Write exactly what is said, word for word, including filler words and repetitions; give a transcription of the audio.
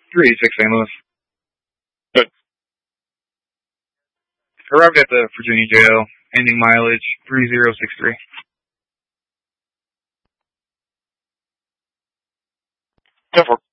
three eighty-six Saint Louis. Good. Arrived at the Virginia jail, ending mileage three zero six three. ten four.